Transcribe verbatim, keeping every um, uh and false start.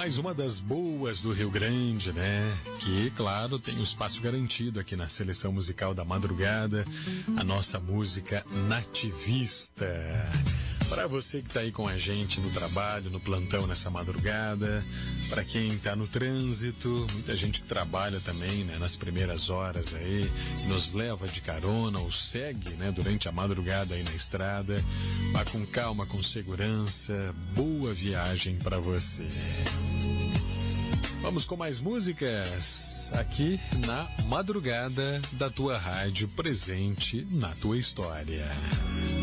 Mais uma das boas do Rio Grande, né? Que, claro, tem um espaço garantido aqui na seleção musical da madrugada, a nossa música nativista. Para você que está aí com a gente no trabalho, no plantão nessa madrugada, para quem está no trânsito, muita gente que trabalha também, né, nas primeiras horas aí, nos leva de carona ou segue, né, durante a madrugada aí na estrada. Vá com calma, com segurança, boa viagem para você. Vamos com mais músicas aqui na madrugada da tua rádio, presente na tua história.